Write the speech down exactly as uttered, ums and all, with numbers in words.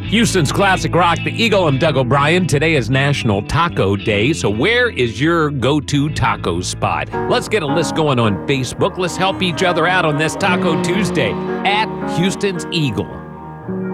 Houston's classic rock, the Eagle. I'm Doug O'Brien. Today is National Taco Day, so where is your go-to taco spot? Let's get a list going on Facebook. Let's help each other out on this Taco Tuesday at Houston's Eagle.